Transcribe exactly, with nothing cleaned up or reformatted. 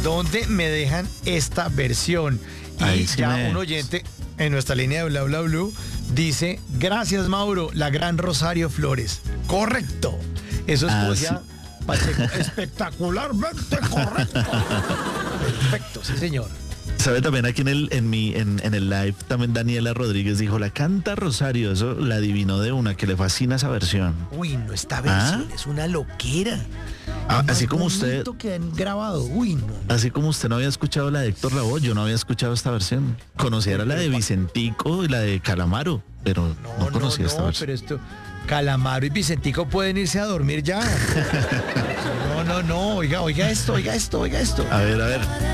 ¿dónde me dejan esta versión? Y Ahí sí ya me- un oyente en nuestra línea de Bla Bla Blue dice, gracias Mauro, la gran Rosario Flores. Correcto. Eso es Ah, como sí. decía Pacheco, espectacularmente correcto. Perfecto, sí señor. ¿Sabe también aquí en el, en mi, en, en el live también Daniela Rodríguez dijo, la canta Rosario, eso la adivinó de una, que le fascina esa versión. Uy, no, esta versión ¿Ah? es una loquera. Ah, Es más así como usted- bonito que han grabado. Uy, no. Así como usted no había escuchado la de Héctor Lavoe, yo no había escuchado esta versión. Conocía era la de Vicentico y la de Calamaro, pero no, No, conocía no, esta no, versión. pero esto, Calamaro y Vicentico pueden irse a dormir ya. No, no, no, oiga, oiga esto, oiga esto, oiga esto. A ver, a ver.